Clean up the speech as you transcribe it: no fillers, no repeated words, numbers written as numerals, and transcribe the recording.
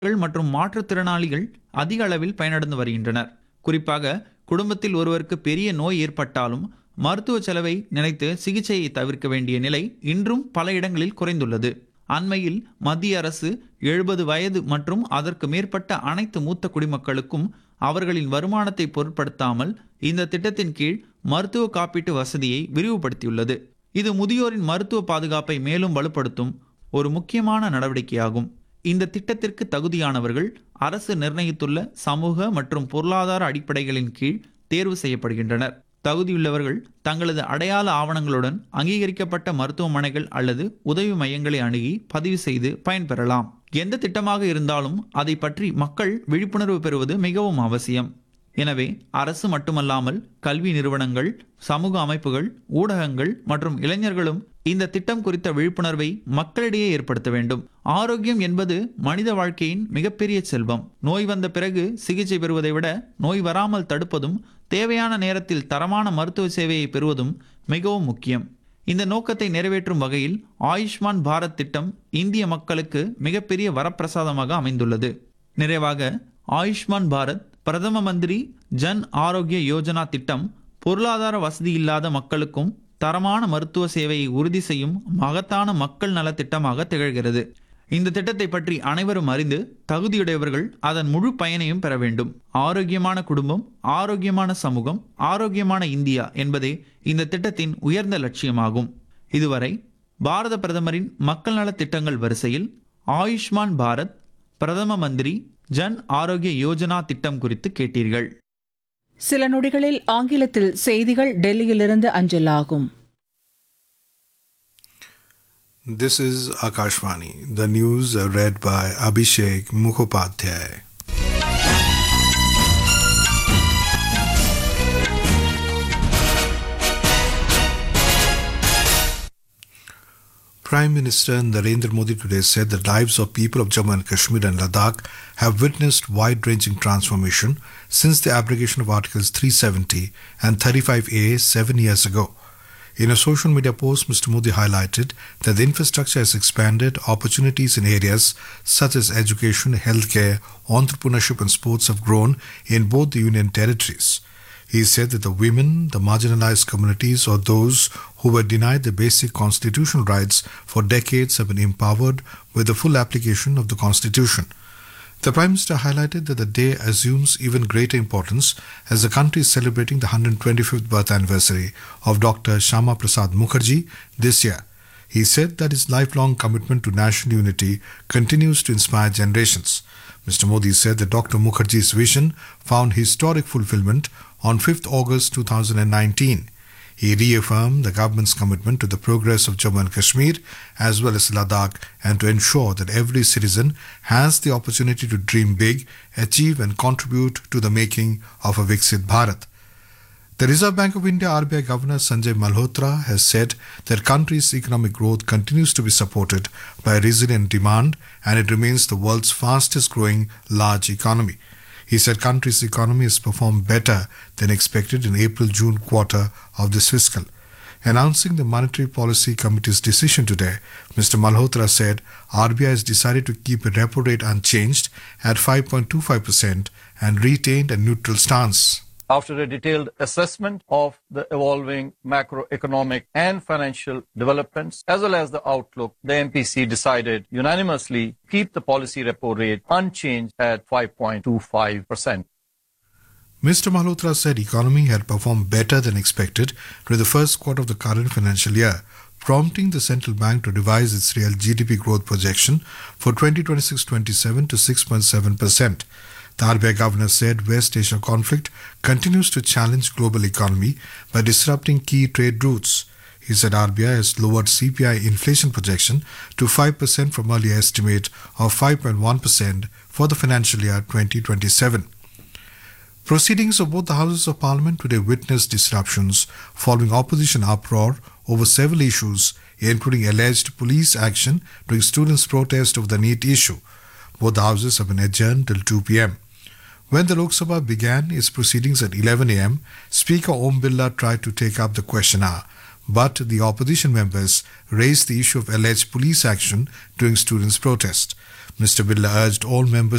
மற்றும் மாற்றுத்திறனாளிகள் அதிக அளவில் பயனடைந்து வருகின்றனர். குறிப்பாக குடும்பத்தில் ஒருவருக்கு பெரிய நோய் ஏற்பட்டாலும் மருத்துவ செலவை நினைத்து சிகிச்சையை தவிர்க்க வேண்டிய நிலை இன்றும் பல இடங்களில் குறைந்துள்ளது. அண்மையில் மத்திய அரசு 70 வயது மற்றும் அதற்கு மேற்பட்ட அனைத்து மூத்த குடிமக்களுக்கும் அவர்களின் வருமானத்தை பொருட்படுத்தாமல் இந்த திட்டத்தின் கீழ் மருத்துவ காப்பீட்டு வசதியை விரிவுபடுத்தியுள்ளது. இது முதியோரின் மருத்துவ பாதுகாப்பை மேலும் வலுப்படுத்தும் ஒரு முக்கியமான நடவடிக்கையாகும். இந்த திட்டத்திற்கு தகுதியானவர்கள் அரசு நிர்ணயித்துள்ள சமூக மற்றும் பொருளாதார அடிப்படைகளின் கீழ் தேர்வு செய்யப்படுகின்றனர். தகுதியுள்ளவர்கள் தங்களது அடையாள ஆவணங்களுடன் அங்கீகரிக்கப்பட்ட மருத்துவமனைகள் அல்லது உதவி மையங்களை அணுகி பதிவு செய்து பயன்பெறலாம். எந்த திட்டமாக இருந்தாலும் அதை பற்றி மக்கள் விழிப்புணர்வு பெறுவது மிகவும் அவசியம். எனவே அரசு மட்டுமல்லாமல் கல்வி நிறுவனங்கள், சமூக அமைப்புகள், ஊடகங்கள் மற்றும் இளைஞர்களும் இந்த திட்டம் குறித்த விழிப்புணர்வை மக்களிடையே ஏற்படுத்த வேண்டும். ஆரோக்கியம் என்பது மனித வாழ்க்கையின் மிகப்பெரிய செல்வம். நோய் வந்த பிறகு சிகிச்சை பெறுவதை விட நோய் வராமல் தடுப்பதும் தேவையான நேரத்தில் தரமான மருத்துவ சேவையை பெறுவதும் மிகவும் முக்கியம். இந்த நோக்கத்தை நிறைவேற்றும் வகையில் ஆயுஷ்மான் பாரத் திட்டம் இந்திய மக்களுக்கு மிகப்பெரிய வரப்பிரசாதமாக அமைந்துள்ளது. நிறைவாக, ஆயுஷ்மான் பாரத் பிரதம மந்திரி ஜன் ஆரோக்கிய யோஜனா திட்டம் பொருளாதார வசதி இல்லாத மக்களுக்கும் தரமான மருத்துவ சேவையை உறுதி செய்யும் மகத்தான மக்கள் நல திட்டமாக திகழ்கிறது. இந்த திட்டத்தை பற்றி அனைவரும் அறிந்து தகுதியுடையவர்கள் அதன் முழு பயனையும் பெற வேண்டும். ஆரோக்கியமான குடும்பம், ஆரோக்கியமான சமூகம், ஆரோக்கியமான இந்தியா என்பதே இந்த திட்டத்தின் உயர்ந்த லட்சியமாகும். இதுவரை பாரத பிரதமரின் மக்கள் நல திட்டங்கள் வரிசையில் ஆயுஷ்மான் பாரத் பிரதம மந்திரி ஜன் ஆரோக்கிய யோஜனா திட்டம் குறித்து கேட்டீர்கள். சில நொடிகளில் ஆங்கிலத்தில் செய்திகள் டெல்லியிலிருந்து அஞ்சலாகும். This is Akashvani. The news read by Abhishek Mukhopadhyay. Prime Minister Narendra Modi today said the lives of people of Jammu and Kashmir and Ladakh have witnessed wide-ranging transformation since the abrogation of Articles 370 and 35A 7 years ago. In a social media post, Mr. Modi highlighted that the infrastructure has expanded, opportunities in areas such as education, healthcare, entrepreneurship and sports have grown in both the union territories. He said that the women, the marginalized communities or those who were denied the basic constitutional rights for decades have been empowered with the full application of the Constitution. The Prime Minister highlighted that the day assumes even greater importance as the country is celebrating the 125th birth anniversary of Dr. Shyama Prasad Mukherjee this year. He said that his lifelong commitment to national unity continues to inspire generations. Mr. Modi said that Dr. Mukherjee's vision found historic fulfillment on 5th August 2019. He reaffirmed the government's commitment to the progress of Jammu and Kashmir as well as Ladakh and to ensure that every citizen has the opportunity to dream big, achieve and contribute to the making of a Viksit Bharat. The Reserve Bank of India RBI Governor Sanjay Malhotra has said that country's economic growth continues to be supported by resilient demand and it remains the world's fastest growing large economy. He said country's economy has performed better than expected in April-June quarter of this fiscal. Announcing the Monetary Policy Committee's decision today, Mr. Malhotra said RBI has decided to keep the repo rate unchanged at 5.25% and retained a neutral stance. After a detailed assessment of the evolving macroeconomic and financial developments as well as the outlook, the MPC decided unanimously to keep the policy repo rate unchanged at 5.25%. Mr. Malhotra said economy had performed better than expected during the first quarter of the current financial year, prompting the central bank to revise its real GDP growth projection for 2026-27 to 6.7%. The RBI governor said West Asia conflict continues to challenge global economy by disrupting key trade routes. He said RBI has lowered CPI inflation projection to 5% from earlier estimate of 5.1% for the financial year 2027. Proceedings of both the Houses of Parliament today witnessed disruptions following opposition uproar over several issues, including alleged police action during students' protest over the NEET issue. Both the houses have been adjourned till 2 p.m. When the Lok Sabha began its proceedings at 11 a.m., Speaker Om Birla tried to take up the question hour, but the opposition members raised the issue of alleged police action during students' protest. Mr. Birla urged all members